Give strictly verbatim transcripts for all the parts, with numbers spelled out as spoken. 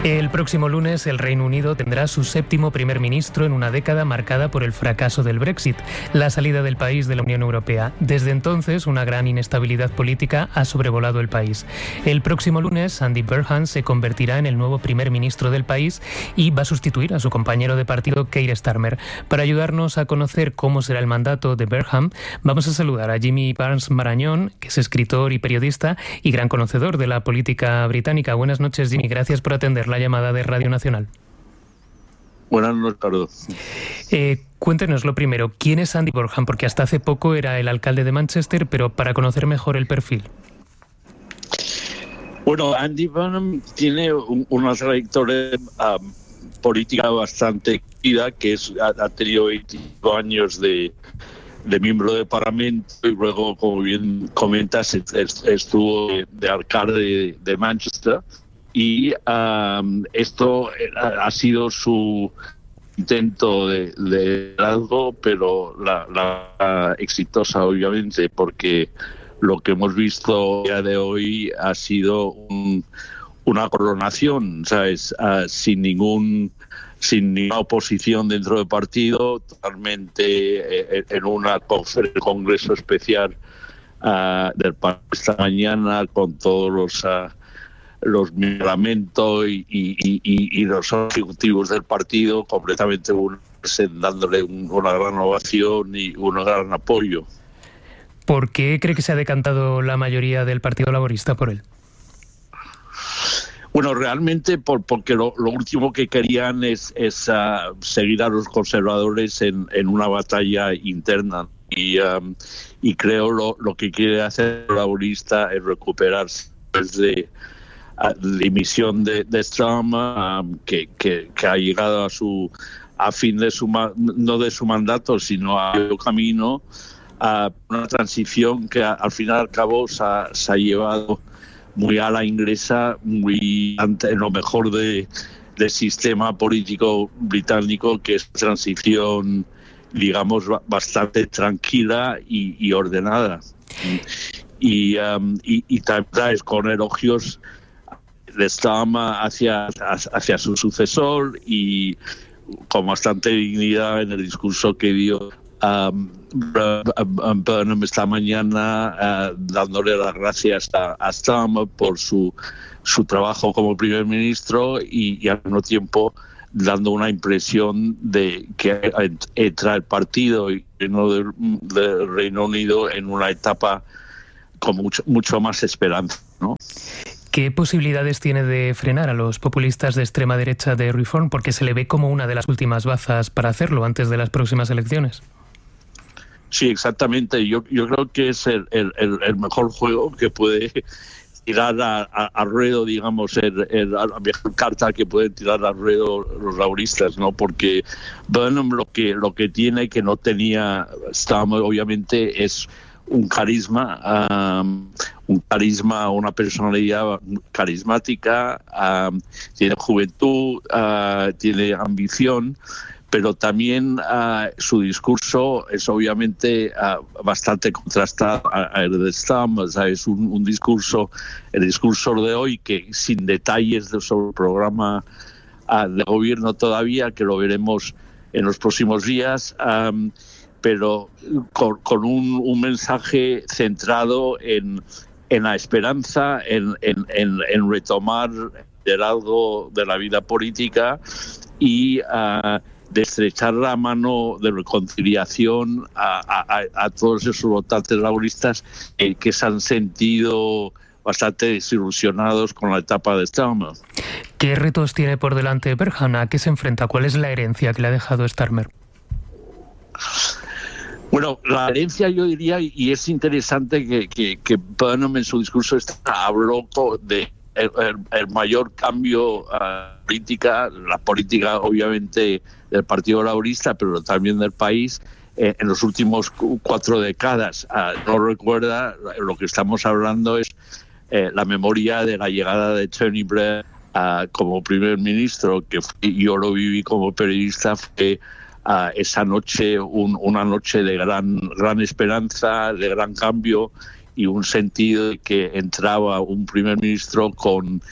El próximo lunes el Reino Unido tendrá su séptimo primer ministro en una década marcada por el fracaso del Brexit, la salida del país de la Unión Europea. Desde entonces, una gran inestabilidad política ha sobrevolado el país. El próximo lunes, Andy Burnham se convertirá en el nuevo primer ministro del país y va a sustituir a su compañero de partido, Keir Starmer. Para ayudarnos a conocer cómo será el mandato de Burnham, vamos a saludar a Jimmy Barnes Marañón, que es escritor y periodista y gran conocedor de la política británica. Buenas noches, Jimmy. Gracias por atender la llamada de Radio Nacional. Buenas noches, Carlos. Eh, cuéntenos lo primero, ¿quién es Andy Burnham? Porque hasta hace poco era el alcalde de Manchester, pero para conocer mejor el perfil. Bueno, Andy Burnham tiene un, una trayectoria um, política bastante activa, que es, ha, ha tenido veinticinco años de, de miembro de Parlamento y luego, como bien comentas, estuvo de, de alcalde de, de Manchester. Y um, esto ha sido su intento de, de algo, pero la, la exitosa, obviamente, porque lo que hemos visto a día de hoy ha sido un, una coronación, ¿sabes? Uh, sin ningún sin ninguna oposición dentro del partido, totalmente eh, en una conferencia, congreso especial uh, del partido esta mañana con todos los uh, los miembros y, y, y, y los ejecutivos del partido completamente dándole un, una gran ovación y un gran apoyo. ¿Por qué cree que se ha decantado la mayoría del Partido Laborista por él? Bueno, realmente por, porque lo, lo último que querían es, es uh, seguir a los conservadores en, en una batalla interna. Y, um, y creo lo, lo que quiere hacer el laborista es recuperarse desde la dimisión de, de Trump, um, que, que, que ha llegado a su a fin de su no de su mandato, sino a su camino, a una transición que a, al final y al cabo se ha, se ha llevado muy a la inglesa, muy ante lo mejor de, del sistema político británico, que es transición, digamos, bastante tranquila y, y ordenada. Y, um, y, y también con elogios de Starmer hacia, hacia su sucesor y con bastante dignidad en el discurso que dio um, Burnham esta mañana, uh, dándole las gracias a, a Starmer por su, su trabajo como primer ministro y, y al mismo tiempo dando una impresión de que entra el partido y no del, del Reino Unido en una etapa con mucho, mucho más esperanza, ¿no? ¿Qué posibilidades tiene de frenar a los populistas de extrema derecha de Reform? Porque se le ve como una de las últimas bazas para hacerlo antes de las próximas elecciones. Sí, exactamente. Yo, yo creo que es el, el, el mejor juego que puede tirar a, a, a ruedo, digamos, el, el, la mejor carta que pueden tirar a ruedo los laboristas, ¿no? Porque Burnham lo que, lo que tiene que no tenía Starmer, obviamente, es un carisma, um, un carisma, una personalidad carismática, um, tiene juventud, uh, tiene ambición, pero también uh, su discurso es obviamente uh, bastante contrastado a el de Starmer. O sea, es un, un discurso, el discurso de hoy, que sin detalles de, sobre el programa uh, de gobierno todavía, que lo veremos en los próximos días, um, pero con, con un, un mensaje centrado en, en la esperanza, en, en, en, en retomar el algo de la vida política y uh, de estrechar la mano de reconciliación a, a, a todos esos votantes laboristas eh, que se han sentido bastante desilusionados con la etapa de Starmer. ¿Qué retos tiene por delante Burnham? ¿A qué se enfrenta? ¿Cuál es la herencia que le ha dejado Starmer? Bueno, la herencia, yo diría, y es interesante que, que, que Burnham en su discurso habló de el, el, el mayor cambio uh, política, la política obviamente del Partido Laborista, pero también del país, eh, en los últimos cuatro décadas. Uh, no recuerda, lo que estamos hablando es eh, la memoria de la llegada de Tony Blair uh, como primer ministro, que fue, yo lo viví como periodista, fue Uh, esa noche, un, una noche de gran, gran esperanza, de gran cambio y un sentido de que entraba un primer ministro con,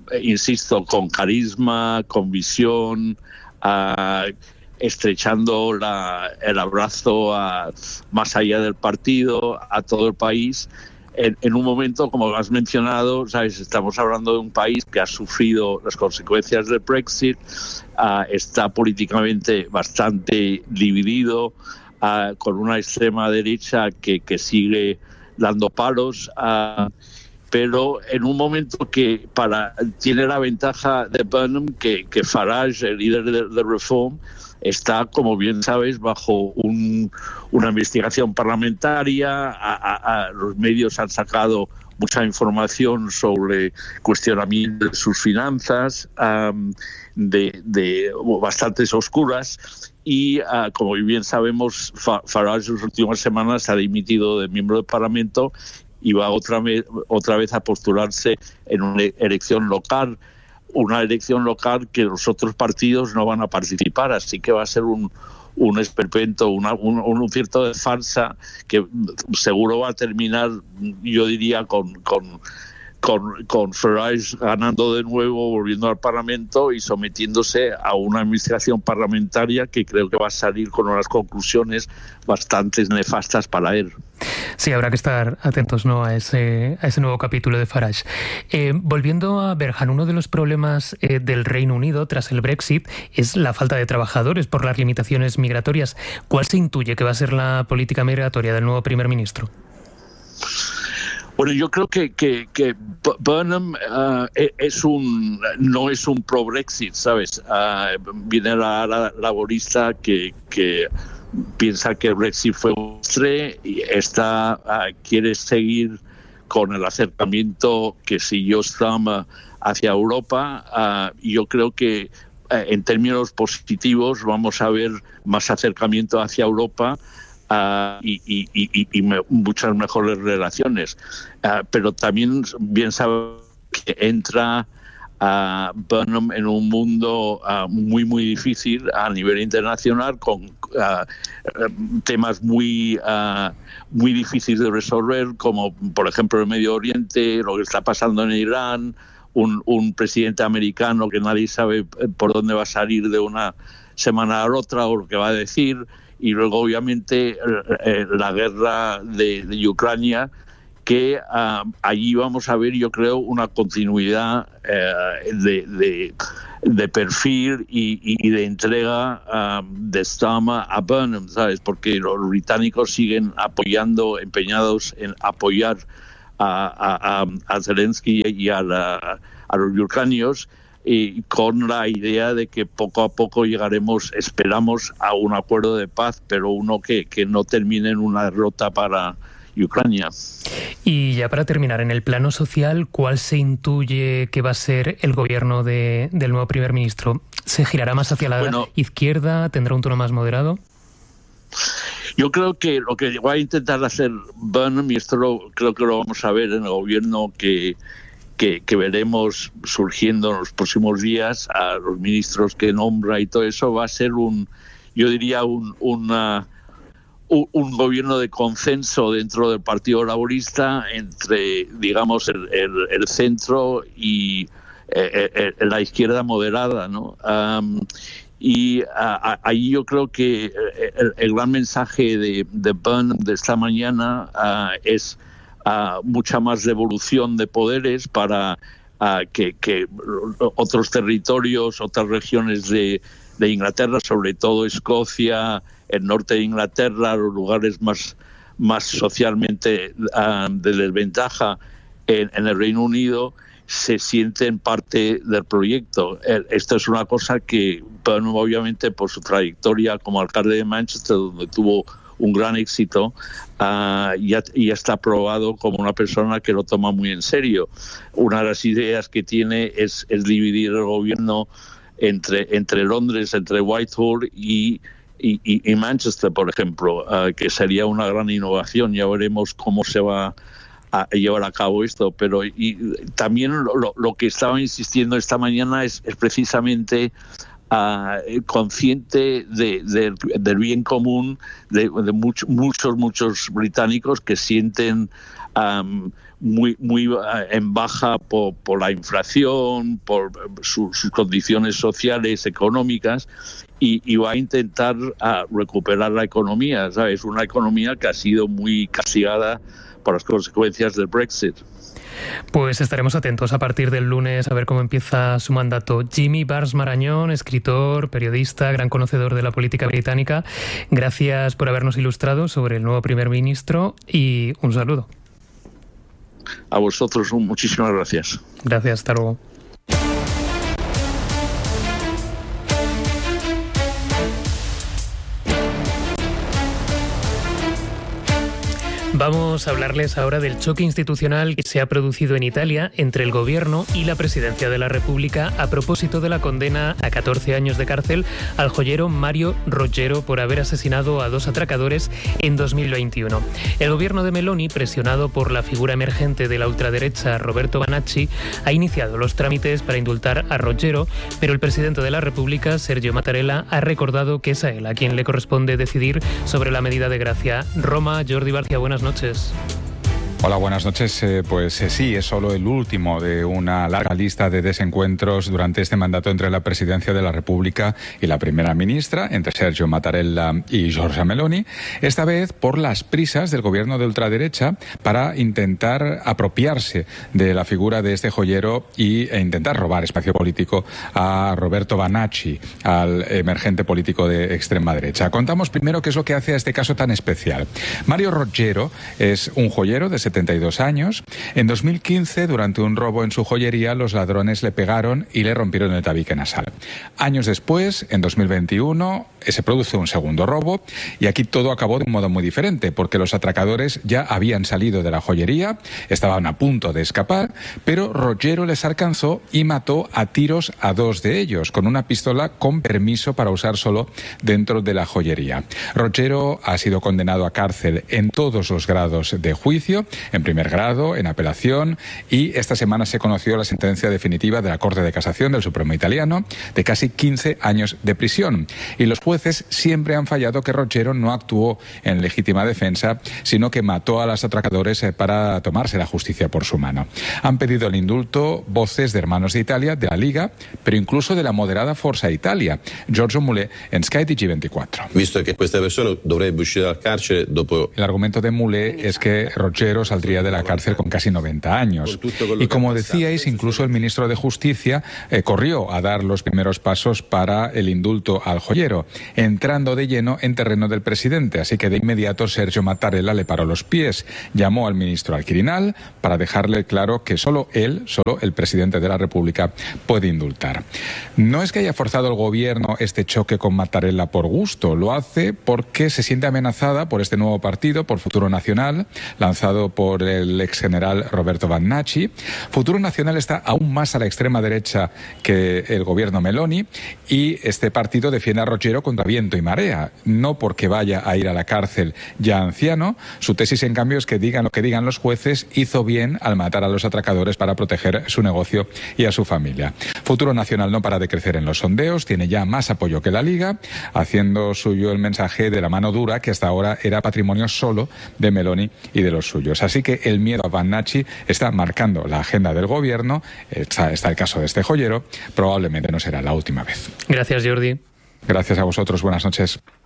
insisto, con carisma, con visión, uh, estrechando la, el abrazo a, más allá del partido, a todo el país. En, en un momento, como has mencionado, ¿sabes? Estamos hablando de un país que ha sufrido las consecuencias del Brexit, uh, está políticamente bastante dividido, uh, con una extrema derecha que, que sigue dando palos, uh, pero en un momento que para tiene la ventaja de Burnham que, que Farage, el líder de, de Reform, está, como bien sabes, bajo un, una investigación parlamentaria. A, a, a los medios han sacado mucha información sobre cuestionamiento de sus finanzas, um, de, de bastantes oscuras, y uh, como bien sabemos, Farage en las últimas semanas ha dimitido de miembro del Parlamento y va otra vez, otra vez a postularse en una elección local. Una elección local que los otros partidos no van a participar, así que va a ser un, un esperpento, una, un, un cierto de farsa que seguro va a terminar, yo diría, con, con, con, con Farage ganando de nuevo, volviendo al Parlamento y sometiéndose a una administración parlamentaria que creo que va a salir con unas conclusiones bastante nefastas para él. Sí, habrá que estar atentos, ¿no?, a ese, a ese nuevo capítulo de Farage. Eh, volviendo a Berhan, uno de los problemas eh, del Reino Unido tras el Brexit es la falta de trabajadores por las limitaciones migratorias. ¿Cuál se intuye que va a ser la política migratoria del nuevo primer ministro? Bueno, yo creo que, que, que Burnham uh, es un, no es un pro-Brexit, ¿sabes? Uh, viene la, la laborista que... que piensa que el Brexit fue un desastre y está, uh, quiere seguir con el acercamiento que siguió Trump hacia Europa. Uh, yo creo que uh, en términos positivos vamos a ver más acercamiento hacia Europa uh, y, y, y, y me, muchas mejores relaciones. Uh, pero también bien sabe que entra a uh, Burnham en un mundo uh, muy muy difícil a nivel internacional, con uh, temas muy uh, muy difíciles de resolver, como por ejemplo el Medio Oriente, lo que está pasando en Irán, un, un presidente americano que nadie sabe por dónde va a salir de una semana a la otra o lo que va a decir, y luego obviamente eh, la guerra de, de Ucrania, que uh, allí vamos a ver, yo creo, una continuidad uh, de, de, de perfil y, y de entrega uh, de Starmer a Burnham, ¿sabes? Porque los británicos siguen apoyando, empeñados en apoyar a, a, a Zelensky y a, la, a los ucranianos, y con la idea de que poco a poco llegaremos, esperamos, a un acuerdo de paz, pero uno que, que no termine en una derrota para Ucrania. Y ya para terminar, en el plano social, ¿cuál se intuye que va a ser el gobierno de, del nuevo primer ministro? ¿Se girará más hacia la bueno, izquierda? ¿Tendrá un tono más moderado? Yo creo que lo que va a intentar hacer Burnham, y esto lo, creo que lo vamos a ver en el gobierno que, que, que veremos surgiendo en los próximos días, a los ministros que nombra y todo eso, va a ser un, yo diría, un, una... un gobierno de consenso dentro del Partido Laborista entre, digamos, el, el, el centro y eh, eh, la izquierda moderada, ¿no? Um, y ahí yo creo que el, el gran mensaje de, de Burnham de esta mañana uh, es uh, mucha más devolución de poderes para uh, que, que otros territorios, otras regiones de, de Inglaterra, sobre todo Escocia, el norte de Inglaterra, los lugares más, más socialmente uh, de desventaja en, en el Reino Unido, se sienten parte del proyecto. Esto es una cosa que, Burnham, obviamente, por su trayectoria como alcalde de Manchester, donde tuvo un gran éxito, uh, ya, ya está probado como una persona que lo toma muy en serio. Una de las ideas que tiene es, es dividir el gobierno entre, entre Londres, entre Whitehall y Y, y, y Manchester, por ejemplo, uh, que sería una gran innovación. Ya veremos cómo se va a llevar a cabo esto. Pero y, también lo, lo que estaba insistiendo esta mañana es, es precisamente uh, consciente de, de, del bien común de, de much, muchos, muchos británicos que sienten um, muy, muy uh, en baja por, por la inflación, por su, sus condiciones sociales, económicas, y, y va a intentar uh, recuperar la economía, ¿sabes? Una economía que ha sido muy castigada por las consecuencias del Brexit. Pues estaremos atentos a partir del lunes a ver cómo empieza su mandato. Jimmy Barnes Marañón, escritor, periodista, gran conocedor de la política británica, gracias por habernos ilustrado sobre el nuevo primer ministro y un saludo. A vosotros, muchísimas gracias. Gracias, hasta luego. Vamos a hablarles ahora del choque institucional que se ha producido en Italia entre el gobierno y la presidencia de la República a propósito de la condena a catorce años de cárcel al joyero Mario Roggero por haber asesinado a dos atracadores en dos mil veintiuno. El gobierno de Meloni, presionado por la figura emergente de la ultraderecha Roberto Vanacci, ha iniciado los trámites para indultar a Roggero, pero el presidente de la República, Sergio Mattarella, ha recordado que es a él a quien le corresponde decidir sobre la medida de gracia. Roma, Jordi Barcia, buenas noches. Hola, buenas noches. Eh, pues eh, sí, es solo el último de una larga lista de desencuentros durante este mandato entre la presidencia de la República y la primera ministra, entre Sergio Mattarella y Giorgia Meloni, esta vez por las prisas del gobierno de ultraderecha para intentar apropiarse de la figura de este joyero y, e intentar robar espacio político a Roberto Vanacci, al emergente político de extrema derecha. Contamos primero qué es lo que hace a este caso tan especial. Mario Roggero es un joyero de setenta y dos años. En dos mil quince, durante un robo en su joyería, los ladrones le pegaron y le rompieron el tabique nasal. Años después, en dos mil veintiuno, se produce un segundo robo y aquí todo acabó de un modo muy diferente, porque los atracadores ya habían salido de la joyería, estaban a punto de escapar, pero Roggero les alcanzó y mató a tiros a dos de ellos, con una pistola con permiso para usar solo dentro de la joyería. Roggero ha sido condenado a cárcel en todos los grados de juicio, en primer grado, en apelación, y esta semana se conoció la sentencia definitiva de la Corte de Casación del Supremo Italiano de casi quince años de prisión. Y los jueces siempre han fallado que Roggero no actuó en legítima defensa, sino que mató a los atracadores para tomarse la justicia por su mano. Han pedido el indulto voces de Hermanos de Italia, de la Liga, pero incluso de la moderada Forza Italia. Giorgio Mulè en Sky T G veinticuatro. Visto que esta persona dovrebbe uscire dal carcere dopo... El argumento de Mulè es que Roggero saldría de la cárcel con casi noventa años. Y como decíais, incluso el ministro de Justicia eh, corrió a dar los primeros pasos para el indulto al joyero, entrando de lleno en terreno del presidente. Así que de inmediato Sergio Mattarella le paró los pies, llamó al ministro al Quirinal para dejarle claro que solo él, solo el presidente de la República, puede indultar. No es que haya forzado el gobierno este choque con Mattarella por gusto, lo hace porque se siente amenazada por este nuevo partido, por Futuro Nacional, lanzado por el ex general Roberto Vanacci. Futuro Nacional está aún más a la extrema derecha que el gobierno Meloni y este partido defiende a Roggero contra viento y marea, no porque vaya a ir a la cárcel ya anciano. Su tesis, en cambio, es que digan lo que digan los jueces, hizo bien al matar a los atracadores para proteger su negocio y a su familia. Futuro Nacional no para de crecer en los sondeos, tiene ya más apoyo que la Liga, haciendo suyo el mensaje de la mano dura que hasta ahora era patrimonio solo de Meloni y de los suyos. Así que el miedo a Vanacci está marcando la agenda del gobierno. Está, está el caso de este joyero. Probablemente no será la última vez. Gracias, Jordi. Gracias a vosotros. Buenas noches.